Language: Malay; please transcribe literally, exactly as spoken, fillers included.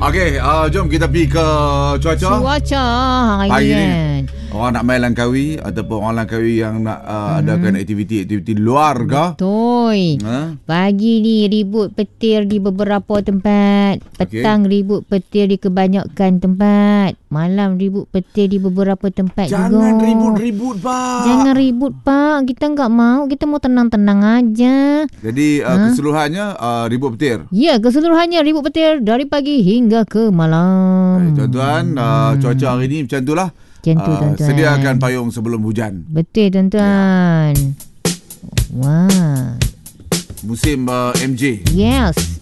Okey, uh, jom kita pergi ke cuaca. Cuaca hari, hari ni. Kan. Orang nak main Langkawi ataupun orang Langkawi yang nak uh, hmm. adakan aktiviti-aktiviti luar ke? Betul. Ha? Pagi ni ribut petir di beberapa tempat. Petang okay. ribut petir di kebanyakan tempat. Malam ribut petir di beberapa tempat Jangan juga. Jangan ribut-ribut, Pak. Jangan ribut, Pak. Kita enggak mau. Kita mau tenang-tenang aja. Jadi uh, ha? keseluruhannya uh, ribut petir? Ya, keseluruhannya ribut petir dari pagi hingga ke malam. Hai, tuan-tuan, uh, hmm. cuaca hari ni macam itulah. Macam tu, uh, tuan-tuan. Sediakan payung sebelum hujan. Betul, tuan-tuan. Ya. Wah. Musim uh, M J. Yes.